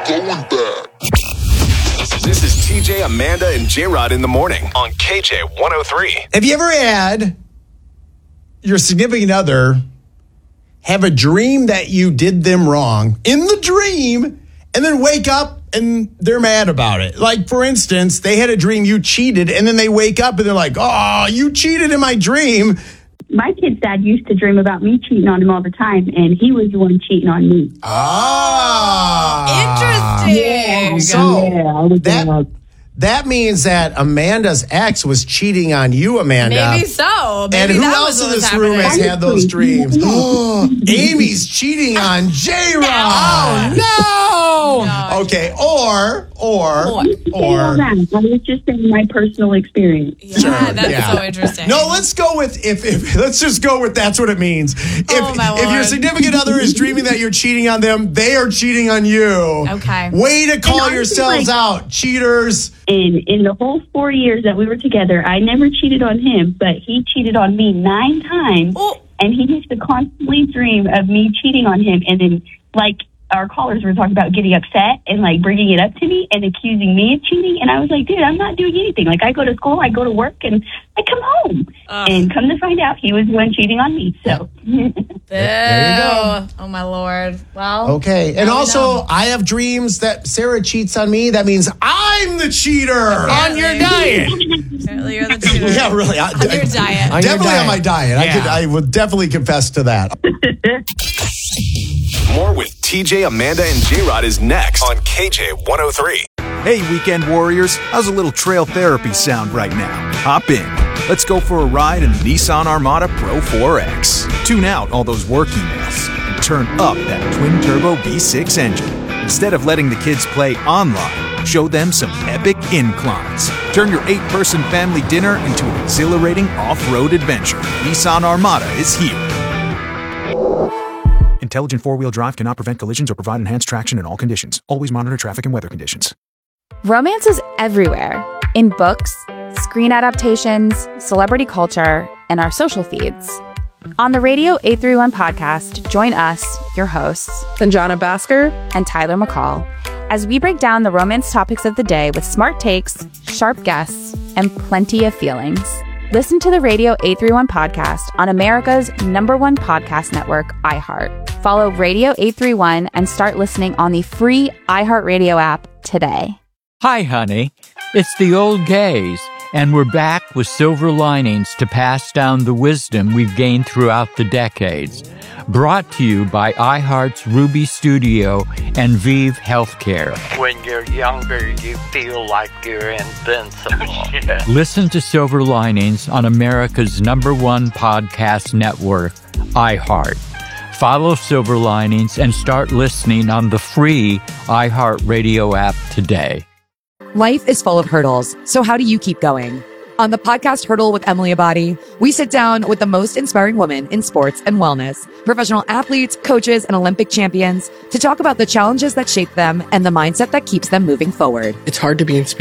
going back. This is TJ, Amanda, and J-Rod in the morning on KJ 103. Have you ever had your significant other have a dream that you did them wrong in the dream and then wake up and they're mad about it? Like, for instance, they had a dream you cheated and then they wake up and they're like, oh, you cheated in my dream. My kid's dad used to dream about me cheating on him all the time, and he was the one cheating on me. Interesting. So that means that Amanda's ex was cheating on you, Amanda. Maybe so. Maybe and who that else was in what was this room has happening. had those dreams? Amy's cheating on J-Rod. Oh, no. Okay, or. I was just saying my personal experience. Yeah, that's so interesting. No, let's go with if let's just go with that's what it means. If your significant other is dreaming that you're cheating on them, they are cheating on you. Okay. Way to call yourselves out, cheaters. In the whole 4 years that we were together, I never cheated on him, but he cheated on me 9 times. Oh. And he used to constantly dream of me cheating on him. And then, like, our callers were talking about getting upset and, like, bringing it up to me and accusing me of cheating. And I was like, dude, I'm not doing anything. Like, I go to school, I go to work, and I come home. And come to find out, he was the one cheating on me. So. There you go. Oh, my Lord. Well. Okay. And also, I have dreams that Sarah cheats on me. That means I'm the cheater on your diet. Apparently you're the cheater. Yeah, really. On your diet. Definitely on my diet. Yeah. I would definitely confess to that. More with TJ, Amanda, and J-Rod is next on KJ 103. Hey, weekend warriors, how's a little trail therapy sound right now? Hop in. Let's go for a ride in the Nissan Armada Pro 4X. Tune out all those work emails and turn up that twin-turbo V6 engine. Instead of letting the kids play online, show them some epic inclines. Turn your 8-person family dinner into an exhilarating off-road adventure. Nissan Armada is here. Intelligent four-wheel drive cannot prevent collisions or provide enhanced traction in all conditions. Always monitor traffic and weather conditions. Romance is everywhere. In books, screen adaptations, celebrity culture, and our social feeds. On the Radio 831 podcast, join us, your hosts, Sanjana Bhaskar and Tyler McCall, as we break down the romance topics of the day with smart takes, sharp guests, and plenty of feelings. Listen to the Radio 831 podcast on America's #1 podcast network, iHeart. Follow Radio 831 and start listening on the free iHeartRadio app today. Hi, honey. It's the old gays, and we're back with silver linings to pass down the wisdom we've gained throughout the decades. Brought to you by iHeart's Ruby Studio and Vive Healthcare. When you're younger, you feel like you're invincible. Listen to Silver Linings on America's #1 podcast network, iHeart. Follow Silver Linings and start listening on the free iHeartRadio app today. Life is full of hurdles, so how do you keep going? On the podcast Hurdle with Emily Abadi, we sit down with the most inspiring women in sports and wellness, professional athletes, coaches, and Olympic champions to talk about the challenges that shape them and the mindset that keeps them moving forward. It's hard to be inspired.